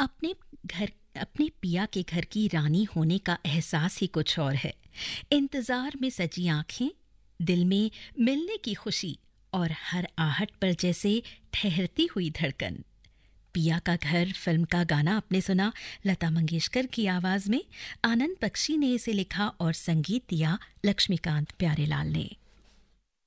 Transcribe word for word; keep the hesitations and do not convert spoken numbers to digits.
अपने घर अपने पिया के घर की रानी होने का एहसास ही कुछ और है। इंतजार में सजी आंखें, दिल में मिलने की खुशी और हर आहट पर जैसे ठहरती हुई धड़कन। पिया का घर फिल्म का गाना आपने सुना लता मंगेशकर की आवाज में। आनंद बख्शी ने इसे लिखा और संगीत दिया लक्ष्मीकांत प्यारेलाल ने।